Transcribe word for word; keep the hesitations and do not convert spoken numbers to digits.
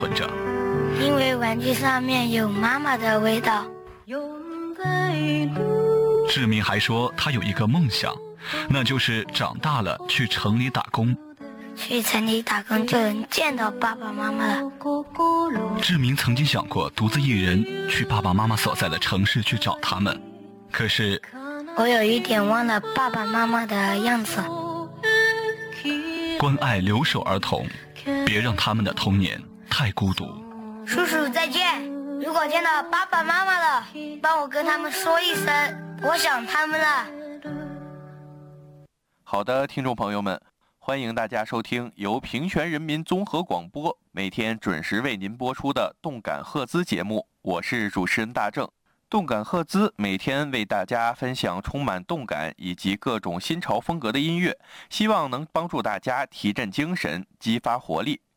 混着。 因为玩具上面有妈妈的味道。 志明还说他有一个梦想，那就是长大了去城里打工。 去城里打工就能见到爸爸妈妈了。 志明曾经想过独自一人去爸爸妈妈所在的城市去找他们，可是我有一点忘了爸爸妈妈的样子。 关爱留守儿童，别让他们的童年太孤独。 叔叔再见，如果见到爸爸妈妈了，帮我跟他们说一声，我想他们了。 好的，听众朋友们，欢迎大家收听由平泉人民综合广播每天准时为您播出的动感赫兹节目，我是主持人大正。动感赫兹每天为大家分享充满动感以及各种新潮风格的音乐，希望能帮助大家提振精神，激发活力。